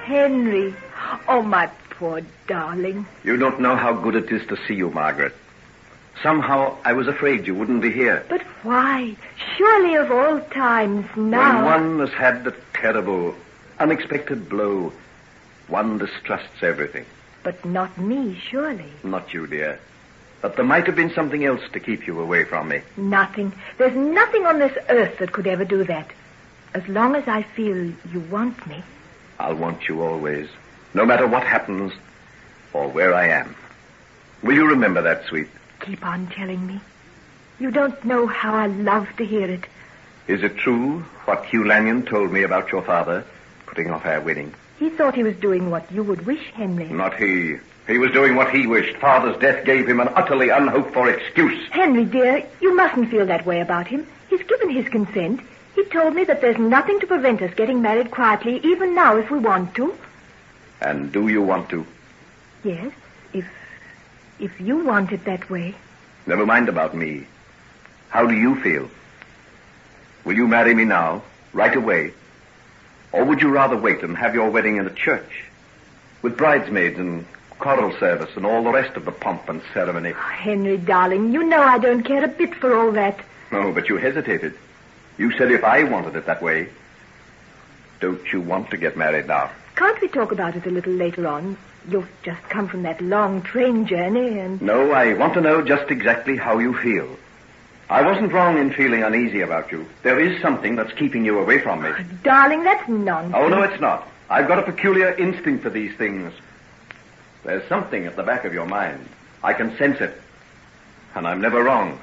Henry. Oh, my poor darling. You don't know how good it is to see you, Margaret. Somehow I was afraid you wouldn't be here. But why? Surely of all times now. When one has had the terrible, unexpected blow, one distrusts everything. But not me, surely. Not you, dear. But there might have been something else to keep you away from me. Nothing. There's nothing on this earth that could ever do that. As long as I feel you want me. I'll want you always, no matter what happens or where I am. Will you remember that, sweet? Keep on telling me. You don't know how I love to hear it. Is it true what Hugh Lanyon told me about your father putting off our wedding? He thought he was doing what you would wish, Henry. Not he. He was doing what he wished. Father's death gave him an utterly unhoped-for excuse. Henry, dear, you mustn't feel that way about him. He's given his consent. He told me that there's nothing to prevent us getting married quietly, even now, if we want to. And do you want to? Yes, if you want it that way. Never mind about me. How do you feel? Will you marry me now, right away? Or would you rather wait and have your wedding in a church, with bridesmaids and choral service and all the rest of the pomp and ceremony? Oh, Henry, darling, you know I don't care a bit for all that. No, but you hesitated. You said if I wanted it that way. Don't you want to get married now? Can't we talk about it a little later on? You've just come from that long train journey and... No, I want to know just exactly how you feel. I wasn't wrong in feeling uneasy about you. There is something that's keeping you away from me. Oh, darling, that's nonsense. Oh, no, it's not. I've got a peculiar instinct for these things. There's something at the back of your mind. I can sense it. And I'm never wrong.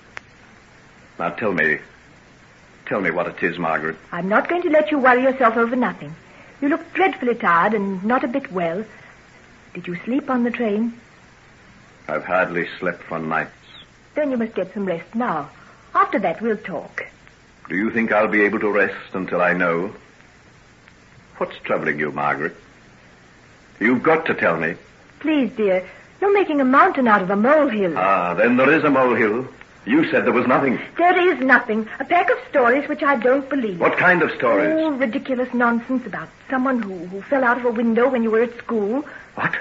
Now tell me what it is, Margaret. I'm not going to let you worry yourself over nothing. You look dreadfully tired and not a bit well. Did you sleep on the train? I've hardly slept for nights. Then you must get some rest now. After that, we'll talk. Do you think I'll be able to rest until I know? What's troubling you, Margaret? You've got to tell me. Please, dear. You're making a mountain out of a molehill. Ah, then there is a molehill. You said there was nothing. There is nothing. A pack of stories which I don't believe. What kind of stories? Oh, ridiculous nonsense about someone who fell out of a window when you were at school. What?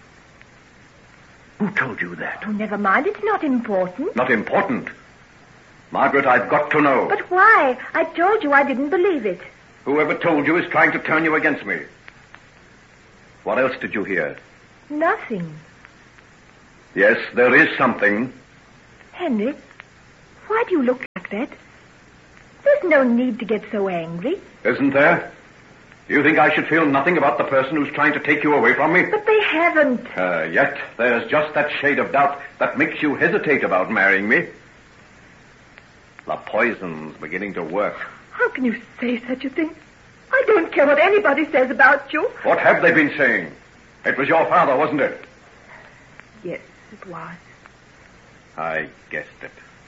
Who told you that? Oh, never mind. It's not important. Not important? Margaret, I've got to know. But why? I told you I didn't believe it. Whoever told you is trying to turn you against me. What else did you hear? Nothing. Yes, there is something. Henry, why do you look like that? There's no need to get so angry. Isn't there? You think I should feel nothing about the person who's trying to take you away from me? But they haven't. Yet there's just that shade of doubt that makes you hesitate about marrying me. The poison's beginning to work. How can you say such a thing? I don't care what anybody says about you. What have they been saying? It was your father, wasn't it? Yes, it was. I guessed it.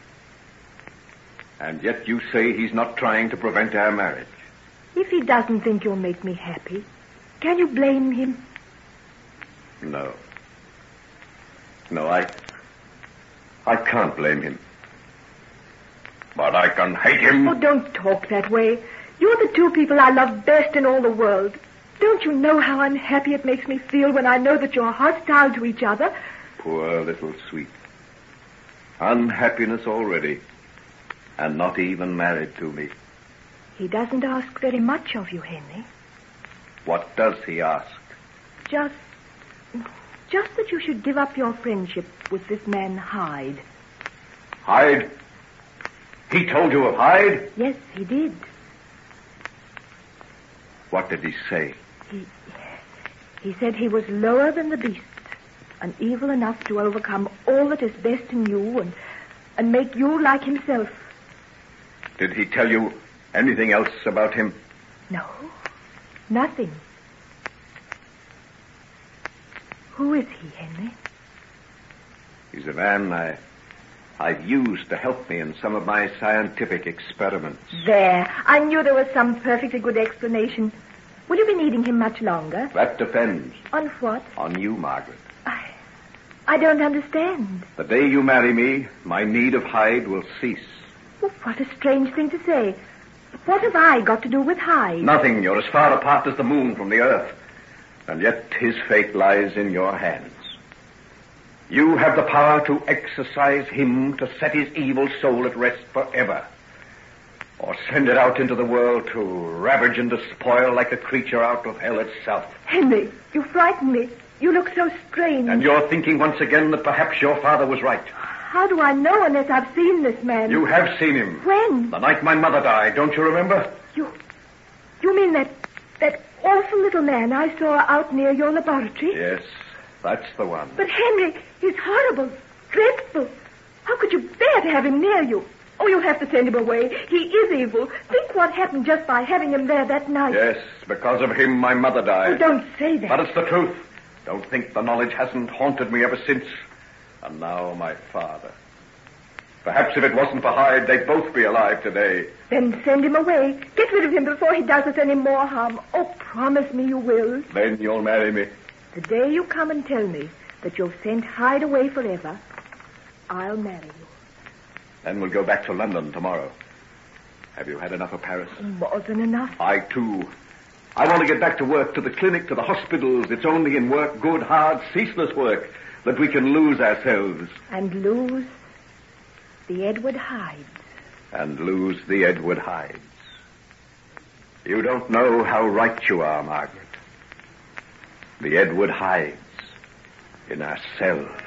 And yet you say he's not trying to prevent our marriage. If he doesn't think you'll make me happy, can you blame him? No. No, I can't blame him. But I can hate him. Oh, don't talk that way. You're the two people I love best in all the world. Don't you know how unhappy it makes me feel when I know that you're hostile to each other? Poor little sweet. Unhappiness already. And not even married to me. He doesn't ask very much of you, Henry. What does he ask? Just that you should give up your friendship with this man Hyde. Hyde? He told you of Hyde? Yes, he did. What did he say? He said he was lower than the beasts, and evil enough to overcome all that is best in you and make you like himself. Did he tell you anything else about him? No, nothing. Who is he, Henry? He's a man I've used to help me in some of my scientific experiments. There. I knew there was some perfectly good explanation. Will you be needing him much longer? That depends. On what? On you, Margaret. I don't understand. The day you marry me, my need of Hyde will cease. Well, what a strange thing to say. What have I got to do with Hyde? Nothing. You're as far apart as the moon from the earth. And yet his fate lies in your hands. You have the power to exorcise him, to set his evil soul at rest forever. Or send it out into the world to ravage and despoil like a creature out of hell itself. Henry, you frighten me. You look so strange. And you're thinking once again that perhaps your father was right. How do I know unless I've seen this man? You have seen him. When? The night my mother died, don't you remember? You mean that awful little man I saw out near your laboratory? Yes, that's the one. But Henry, he's horrible, dreadful. How could you bear to have him near you? Oh, you'll have to send him away. He is evil. Think what happened just by having him there that night. Yes, because of him my mother died. Oh, don't say that. But it's the truth. Don't think the knowledge hasn't haunted me ever since. And now my father. Perhaps if it wasn't for Hyde, they'd both be alive today. Then send him away. Get rid of him before he does us any more harm. Oh, promise me you will. Then you'll marry me. The day you come and tell me that you've sent Hyde away forever, I'll marry you. Then we'll go back to London tomorrow. Have you had enough of Paris? More than enough. I, too. I want to get back to work, to the clinic, to the hospitals. It's only in work, good, hard, ceaseless work, that we can lose ourselves. And lose the Edward Hydes. And lose the Edward Hydes. You don't know how right you are, Margaret. The Edward Hydes in our cells.